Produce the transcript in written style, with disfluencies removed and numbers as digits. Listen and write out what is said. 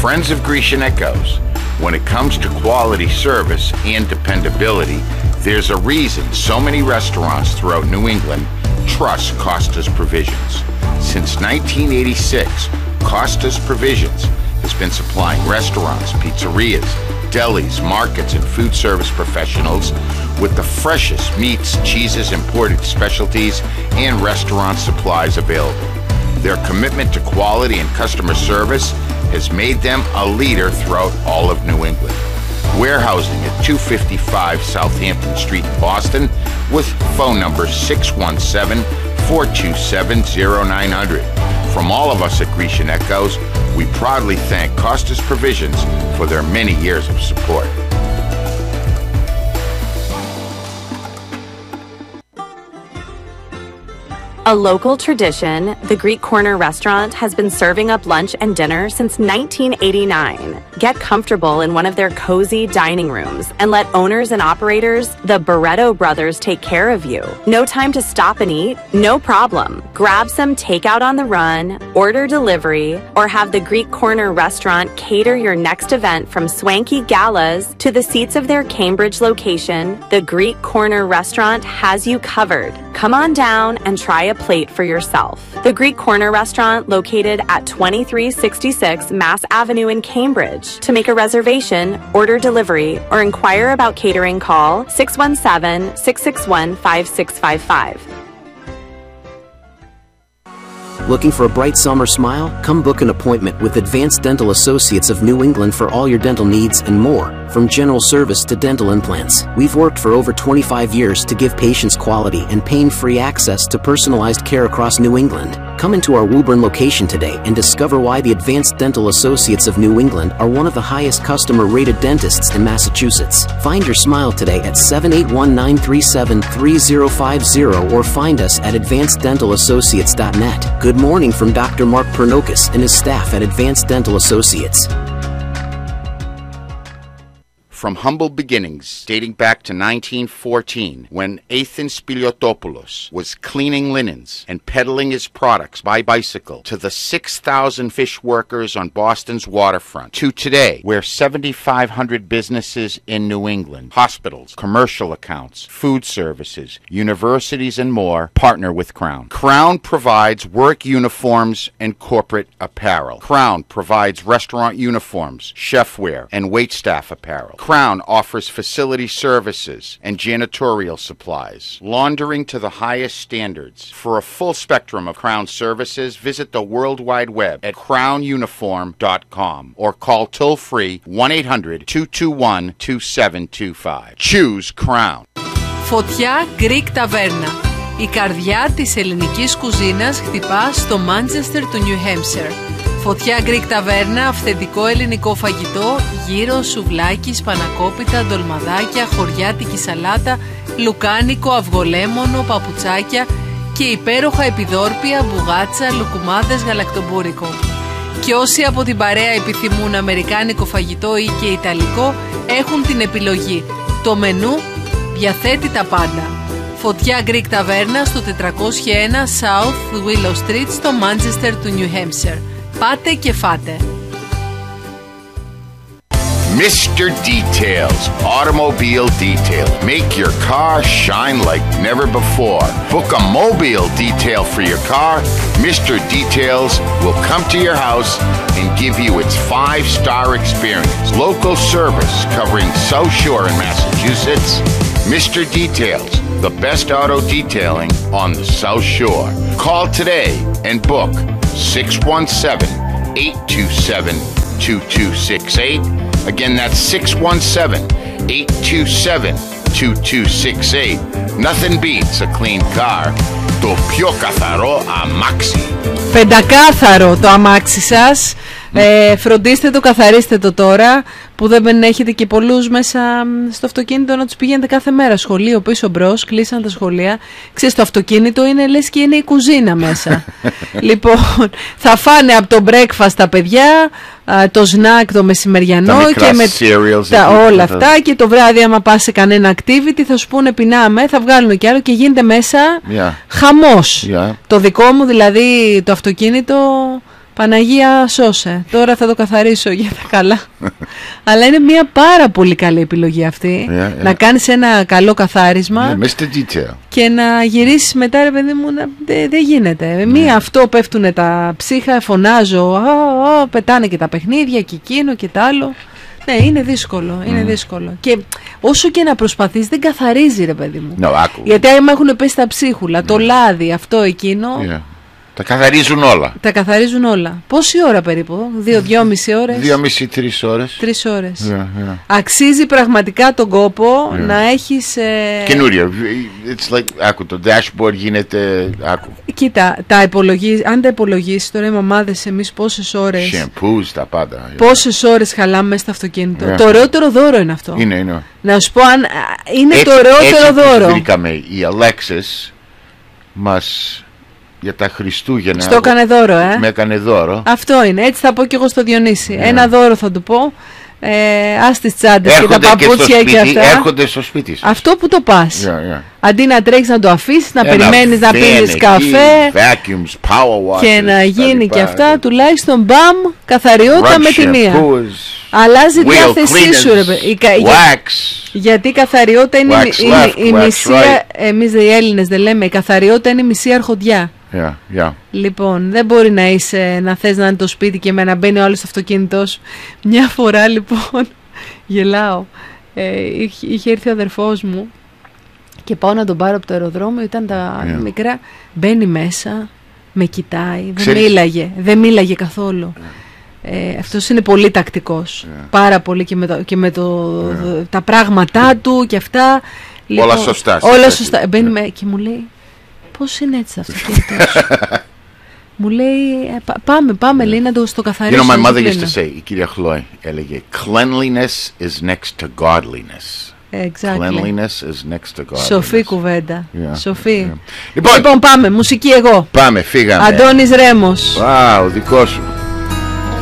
Friends of Grecian Echoes, when it comes to quality service and dependability, there's a reason so many restaurants throughout New England trust Costa's Provisions. Since 1986, Costa's Provisions has been supplying restaurants, pizzerias, delis, markets, and food service professionals with the freshest meats, cheeses, imported specialties, and restaurant supplies available. Their commitment to quality and customer service has made them a leader throughout all of New England. Warehousing at 255 Southampton Street in Boston with phone number 617-427-0900. From all of us at Grecian Echoes, we proudly thank Costa's Provisions for their many years of support. A local tradition, the Greek Corner restaurant has been serving up lunch and dinner since 1989. Get comfortable in one of their cozy dining rooms and let owners and operators, the Barretto brothers, take care of you. No time to stop and eat? No problem. Grab some takeout on the run, order delivery, or have the Greek Corner restaurant cater your next event from swanky galas to the seats of their Cambridge location. The Greek Corner restaurant has you covered. Come on down and try a plate for yourself. The Greek Corner restaurant, located at 2366 Mass Avenue in Cambridge. To make a reservation, order delivery, or inquire about catering, call 617-661-5655. Looking for a bright summer smile? Come book an appointment with Advanced Dental Associates of New England for all your dental needs and more, from general service to dental implants. We've worked for over 25 years to give patients quality and pain-free access to personalized care across New England. Come into our Woburn location today and discover why the Advanced Dental Associates of New England are one of the highest customer-rated dentists in Massachusetts. Find your smile today at 781-937-3050 or find us at advanceddentalassociates.net. Good morning from Dr. Mark Pernokis and his staff at Advanced Dental Associates. From humble beginnings dating back to 1914, when Ethan Spiliotopoulos was cleaning linens and peddling his products by bicycle, to the 6,000 fish workers on Boston's waterfront, to today, where 7,500 businesses in New England, hospitals, commercial accounts, food services, universities, and more partner with Crown. Crown provides work uniforms and corporate apparel. Crown provides restaurant uniforms, chefware, and waitstaff apparel. Crown offers facility services and janitorial supplies, laundering to the highest standards. For a full spectrum of Crown services, visit the World Wide Web at crownuniform.com or call toll-free 1-800-221-2725. Choose Crown. Φωτιά Greek Taverna. Η καρδιά της ελληνικής κουζίνας χτυπά στο Μάντσεστερ του Νιου Χέμψερ. Φωτιά Greek Taverna, αυθεντικό ελληνικό φαγητό, γύρο, σουβλάκι, σπανακόπιτα, ντολμαδάκια, χωριάτικη σαλάτα, λουκάνικο, αυγολέμονο, παπουτσάκια και υπέροχα επιδόρπια, μπουγάτσα, λουκουμάδες, γαλακτομπούρικο. Και όσοι από την παρέα επιθυμούν αμερικάνικο φαγητό ή και ιταλικό, έχουν την επιλογή. Το μενού διαθέτει τα πάντα. Φωτιά Greek Taverna στο 401 South Willow Street στο Manchester του New Hampshire. Πάτε και φάτε. Mr. Details, Automobile Detail. Make your car shine like never before. Book a mobile detail for your car. Mr. Details will come to your house and give you its 5-star experience. Local service covering South Shore in Massachusetts. Mr. Details, the best auto detailing on the South Shore. Call today and book 617-827-2268. Again, that's 617-827-2268. Nothing beats a clean car. Το πιο καθαρό αμάξι. Πεντακάθαρο το αμάξι σας. Φροντίστε το, καθαρίστε το τώρα, που δεν έχετε και πολλούς μέσα στο αυτοκίνητο να τους πηγαίνετε κάθε μέρα σχολείο πίσω μπρος, κλείσαν τα σχολεία. Ξέρεις, το αυτοκίνητο είναι λες και είναι η κουζίνα μέσα. Λοιπόν, θα φάνε από το breakfast τα παιδιά, το snack το μεσημεριανό και με όλα αυτά, και το βράδυ άμα πας σε κανένα activity θα σου πούνε πεινάμε, θα βγάλουν κι άλλο και γίνεται μέσα χαμός. Το δικό μου δηλαδή το αυτοκίνητο Παναγία σώσε, τώρα θα το καθαρίσω για τα καλά. Αλλά είναι μια πάρα πολύ καλή επιλογή αυτή, να κάνεις ένα καλό καθάρισμα και να γυρίσεις μετά, ρε παιδί μου, δεν γίνεται. Μία αυτό πέφτουνε τα ψύχα, φωνάζω, πετάνε και τα παιχνίδια και εκείνο και τ' άλλο. Ναι, είναι δύσκολο, είναι δύσκολο. Και όσο και να προσπαθείς, δεν καθαρίζει, ρε παιδί μου. Γιατί άμα έχουν πέσει τα ψίχουλα, το λάδι, αυτό, εκείνο... Τα καθαρίζουν όλα. Τα καθαρίζουν όλα. Πόση ώρα περίπου? 2-2,5 ώρες? 2,5-3 ώρες. 3 ώρες. Αξίζει πραγματικά τον κόπο να έχεις... Καινούρια. It's like, άκου, το dashboard γίνεται... Άκου. Κοίτα, αν τα υπολογίσεις τώρα οι μαμάδες εμείς πόσες ώρες... Shampoos, τα πάντα. Πόσες ώρες χαλάμε μέσα στο αυτοκίνητο. Το ωραιότερο δώρο είναι αυτό. Είναι. Να σου πω, αν είναι το ωραιότερο δώρο. Έτσι βρήκαμε, η Alexis μας... Για τα Χριστούγεννα. Στο έκανε δώρο, Με έκανε δώρο. Αυτό είναι. Έτσι θα πω και εγώ στο Διονύση. Ένα δώρο θα του πω. Ας τις τσάντες και τα παπούτσια και αυτά. Έρχονται στο σπίτι σας. Αυτό που το πας. Αντί να τρέχεις να το αφήσεις, να περιμένεις να πίνεις καφέ vacuums, power washers, και να γίνει και αυτά, τουλάχιστον μπαμ, καθαριότητα με τη μία. Αλλάζει διάθεσή σου, ρε παιδί. Γιατί η καθαριότητα είναι η μισή. Εμείς οι Έλληνες δεν λέμε, η καθαριότητα είναι η μισή αρχοντιά. Λοιπόν, δεν μπορεί να θες να είναι το σπίτι και να μπαίνει ο άλλος στο αυτοκίνητό σου. Μια φορά λοιπόν γελάω, είχε έρθει ο αδερφός μου και πάω να τον πάρω από το αεροδρόμιο, ήταν τα μικρά, μπαίνει μέσα, με κοιτάει, δεν μίλαγε καθόλου. Αυτός είναι πολύ τακτικός, πάρα πολύ, και με τα πράγματά του και αυτά. Όλα σωστά. Όλα σωστά. Μπαίνει και μου λέει, πώς είναι έτσι αυτό μου λέει, πάμε, λέει, να το στο καθαρίσουμε. You know, my mother used to say, η κυρία Χλόη έλεγε, cleanliness is next to godliness. Exactly. Cleanliness is next to godliness. Σοφή κουβέντα. Σοφή. Λοιπόν, πάμε, μουσική εγώ. Πάμε, φύγαμε. Αντώνης Ρέμος. Δικό σου.